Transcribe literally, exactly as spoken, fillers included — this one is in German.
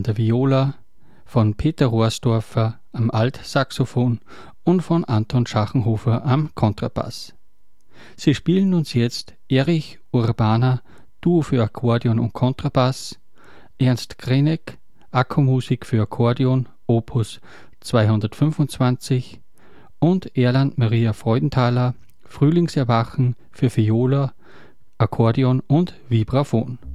der Viola, von Peter Rohrsdorfer am Altsaxophon und von Anton Schachenhofer am Kontrabass. Sie spielen uns jetzt Erich Urbana, Duo für Akkordeon und Kontrabass, Ernst Krenek, Akkumusik für Akkordeon, Opus zweihundertfünfundzwanzig und Erland Maria Freudenthaler, Frühlingserwachen für Viola, Akkordeon und Vibraphon.